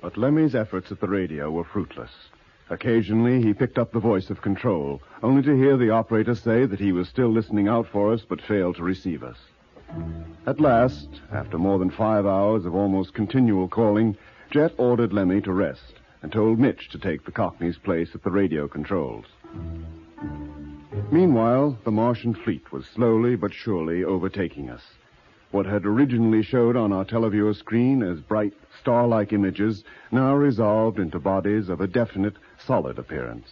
But Lemmy's efforts at the radio were fruitless. Occasionally, he picked up the voice of control, only to hear the operator say that he was still listening out for us but failed to receive us. At last, after more than 5 hours of almost continual calling, Jet ordered Lemmy to rest and told Mitch to take the Cockney's place at the radio controls. Meanwhile, the Martian fleet was slowly but surely overtaking us. What had originally showed on our televiewer screen as bright, star-like images now resolved into bodies of a definite, solid appearance.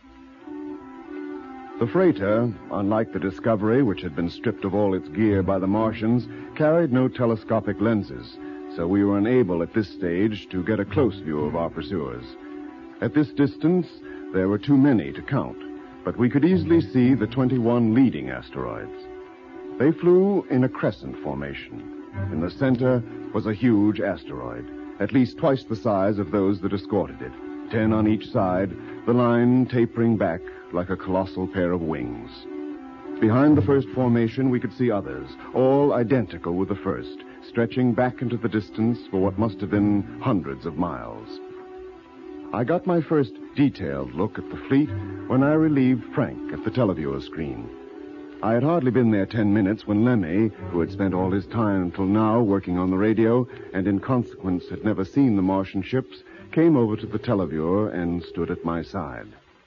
The freighter, unlike the Discovery, which had been stripped of all its gear by the Martians, carried no telescopic lenses, so we were unable at this stage to get a close view of our pursuers. At this distance, there were too many to count, but we could easily see the 21 leading asteroids. They flew in a crescent formation. In the center was a huge asteroid, at least twice the size of those that escorted it, 10 on each side, the line tapering back like a colossal pair of wings. Behind the first formation, we could see others, all identical with the first, stretching back into the distance for what must have been hundreds of miles. I got my first detailed look at the fleet when I relieved Frank at the televiewer screen. I had hardly been there 10 minutes when Lemmy, who had spent all his time until now working on the radio and in consequence had never seen the Martian ships, came over to the televiewer and stood at my side.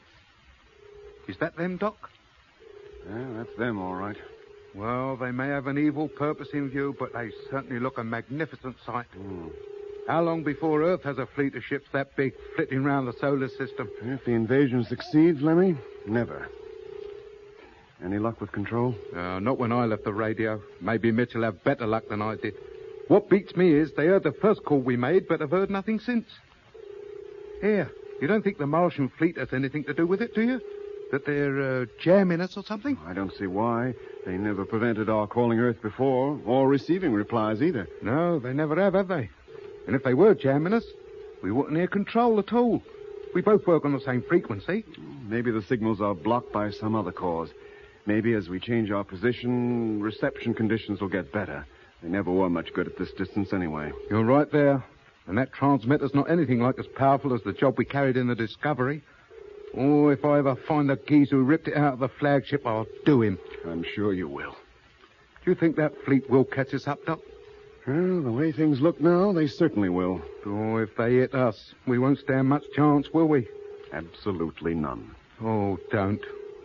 Is that them, Doc? Yeah, that's them, all right. Well, they may have an evil purpose in view, but they certainly look a magnificent sight. How long before Earth has a fleet of ships that big flitting round the solar system? If the invasion succeeds, Lemmy, never. Any luck with control? Not when I left the radio. Maybe Mitch will have better luck than I did. What beats me is they heard the first call we made, but have heard nothing since. Here, you don't think the Martian fleet has anything to do with it, do you? That they're jamming us or something? I don't see why. They never prevented our calling Earth before, or receiving replies either. No, they never have they? And if they were jamming us, we wouldn't hear control at all. We both work on the same frequency. Maybe the signals are blocked by some other cause. Maybe as we change our position, reception conditions will get better. They never were much good at this distance anyway. You're right there. And that transmitter's not anything like as powerful as the job we carried in the Discovery. Oh, if I ever find the geezer who ripped it out of the flagship, I'll do him. I'm sure you will. Do you think that fleet will catch us up, Doc? Well, the way things look now, they certainly will. Oh, if they hit us, we won't stand much chance, will we? Absolutely none. Oh, don't.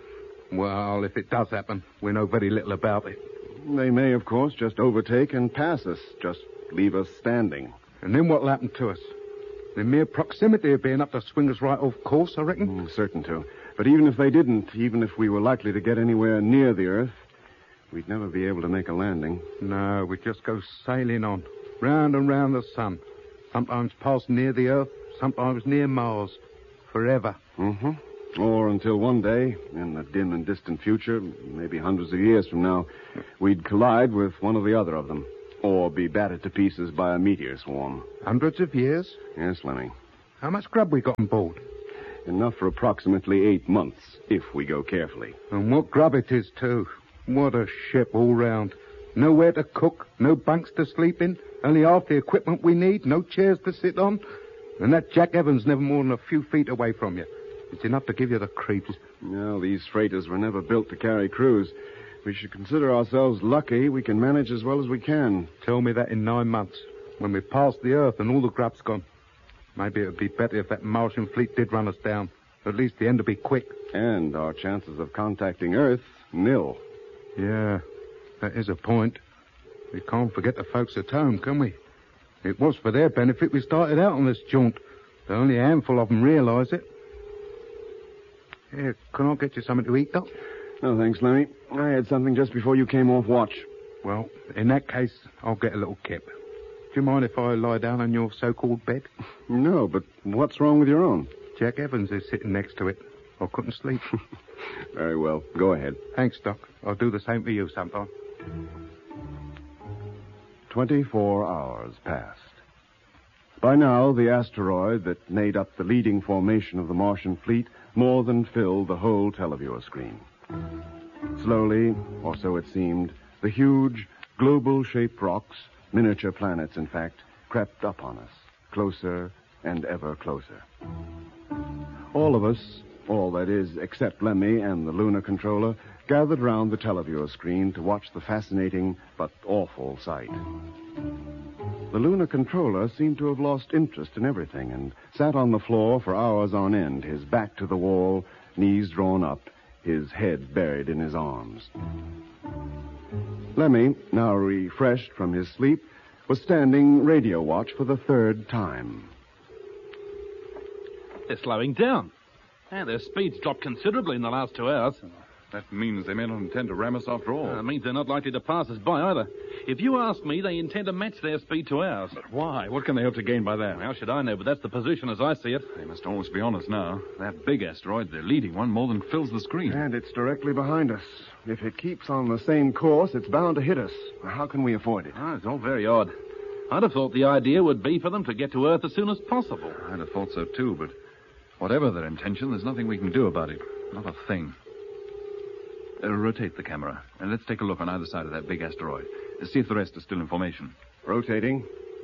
Well, if it does happen, we know very little about it. They may, of course, just overtake and pass us, just leave us standing. And then what'll happen to us? The mere proximity of being enough to swing us right off course, I reckon. Certain to. But even if they didn't, even if we were likely to get anywhere near the Earth, we'd never be able to make a landing. No, we'd just go sailing on, round and round the sun. Sometimes past near the Earth, sometimes near Mars. Forever. Mm-hmm. Or until one day, in the dim and distant future, maybe hundreds of years from now, we'd collide with one or the other of them. Or be battered to pieces by a meteor swarm. Hundreds of years? Yes, Lemmy. How much grub we got on board? Enough for approximately 8 months, if we go carefully. And what grub it is, too. What a ship all round. Nowhere to cook, no bunks to sleep in, only half the equipment we need, no chairs to sit on. And that Jack Evans never more than a few feet away from you. It's enough to give you the creeps. No, these freighters were never built to carry crews. We should consider ourselves lucky we can manage as well as we can. Tell me that in 9 months, when we've passed the Earth and all the grub's gone. Maybe it would be better if that Martian fleet did run us down. At least the end would be quick. And our chances of contacting Earth, nil. Yeah, that is a point. We can't forget the folks at home, can we? It was for their benefit we started out on this jaunt. But only a handful of them realise it. Here, can I get you something to eat, Doc? No, thanks, Lemmy. I had something just before you came off watch. Well, in that case, I'll get a little kip. Do you mind if I lie down on your so-called bed? No, but what's wrong with your own? Jack Evans is sitting next to it. I couldn't sleep. Very well. Go ahead. Thanks, Doc. I'll do the same for you sometime. 24 hours passed. By now, the asteroid that made up the leading formation of the Martian fleet more than filled the whole televiewer screen. Slowly, or so it seemed, the huge, global-shaped rocks, miniature planets, in fact, crept up on us, closer and ever closer. All of us, all that is, except Lemmy and the lunar controller, gathered round the televiewer screen to watch the fascinating but awful sight. The lunar controller seemed to have lost interest in everything and sat on the floor for hours on end, his back to the wall, knees drawn up, his head buried in his arms. Lemmy, now refreshed from his sleep, was standing radio watch for the third time. They're slowing down. And their speed's dropped considerably in the last 2 hours. That means they may not intend to ram us after all. It means they're not likely to pass us by either. If you ask me, they intend to match their speed to ours. But why? What can they hope to gain by that? How should I know? But that's the position as I see it. They must almost be on us now. That big asteroid, the leading one, more than fills the screen. And it's directly behind us. If it keeps on the same course, it's bound to hit us. How can we avoid it? It's all very odd. I'd have thought the idea would be for them to get to Earth as soon as possible. I'd have thought so too, but whatever their intention, there's nothing we can do about it. Not a thing. Rotate the camera, and let's take a look on either side of that big asteroid. See if the rest is still in formation. Rotating.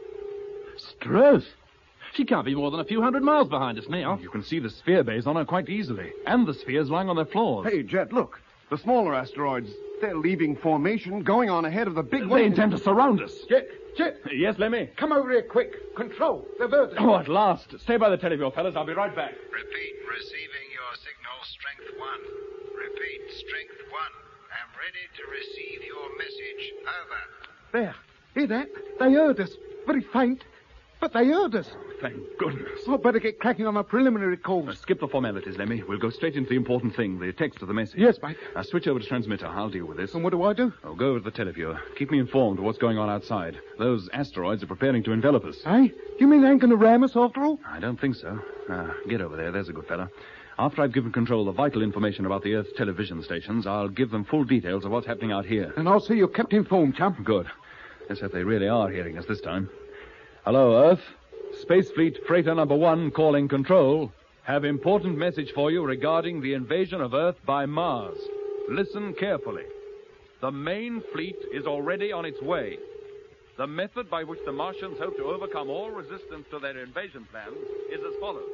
Struth! She can't be more than a few hundred miles behind us now. You can see the sphere bays on her quite easily, and the spheres lying on their floors. Hey, Jet, look. The smaller asteroids, they're leaving formation, going on ahead of the big one. They intend to surround us. Jet! Yes, Lemmy? Come over here quick. Control. They've heard us. Oh, at last. Stay by the televiewer, fellas. I'll be right back. Repeat, receiving your signal, Strength 1. Repeat, Strength 1. I'm ready to receive your message. Over. There. Hear that? They heard us. Very faint, but they heard us. Thank goodness. I'd better get cracking on our preliminary calls. Skip the formalities, Lemmy. We'll go straight into the important thing, the text of the message. Yes, mate. Switch over to transmitter. I'll deal with this. And what do I do? Oh, go over to the televiewer. Keep me informed of what's going on outside. Those asteroids are preparing to envelop us. Hey? You mean they ain't going to ram us after all? I don't think so. Get over there. There's a good fella. After I've given control of vital information about the Earth's television stations, I'll give them full details of what's happening out here. And I'll see you're kept informed, chum. Good. Let's hope they really are hearing us this time. Hello, Earth. Space Fleet Freighter number 1 calling control. Have important message for you regarding the invasion of Earth by Mars. Listen carefully. The main fleet is already on its way. The method by which the Martians hope to overcome all resistance to their invasion plans is as follows.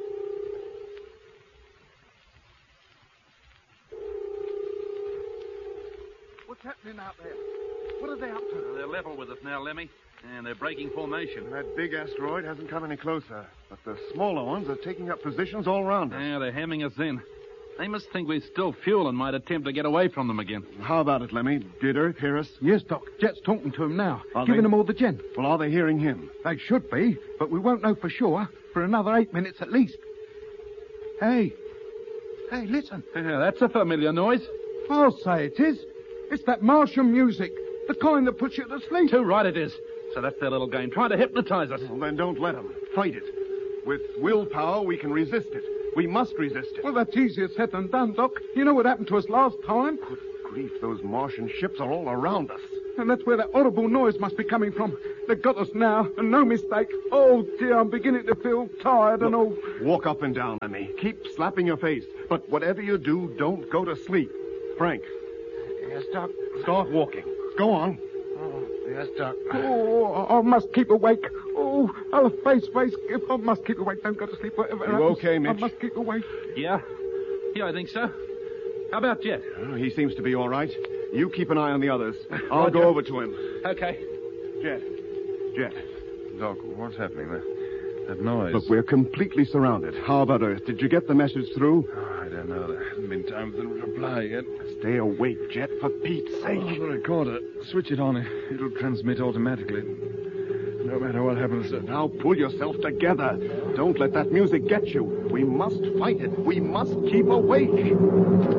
What's happening out there? What are they up to? They're level with us now, Lemmy. And they're breaking formation. That big asteroid hasn't come any closer, but the smaller ones are taking up positions all around us. Yeah, they're hemming us in. They must think we're still fuel and might attempt to get away from them again. How about it, Lemmy? Did Earth hear us? Yes, Doc. Jet's talking to him now. Are Giving they? them all the gen. Well, are they hearing him? They should be, but we won't know for sure for another 8 minutes at least. Hey, listen. Yeah, that's a familiar noise. I'll say it is. It's that Martian music, the kind that puts you to sleep. Too right it is. So that's their little game, trying to hypnotize us. Well, then don't let them. Fight it. With willpower, we can resist it. We must resist it. Well, that's easier said than done, Doc. You know what happened to us last time? Good grief, those Martian ships are all around us. And that's where that audible noise must be coming from. They've got us now, and no mistake. Oh, dear, I'm beginning to feel tired and all. Walk up and down, Lemmy. Keep slapping your face. But whatever you do, don't go to sleep. Frank. Yes, Doc. Start walking. Go on. Yes, Doc. Oh, I must keep awake. Oh, I'll face. I must keep awake. Don't go to sleep. Whatever You happens, okay, Mitch? I must keep awake. Yeah, I think so. How about Jet? Oh, he seems to be all right. You keep an eye on the others. I'll Roger. go over to him. Okay. Jet. Doc, what's happening there? That noise. Look, we're completely surrounded. How about Earth? Did you get the message through? Oh, I don't know. There hasn't been time for them to reply yet. Stay awake, Jet, for Pete's sake. Oh, the recorder. Switch it on. It'll transmit automatically. No matter what happens. Now pull yourself together. Don't let that music get you. We must fight it. We must keep awake.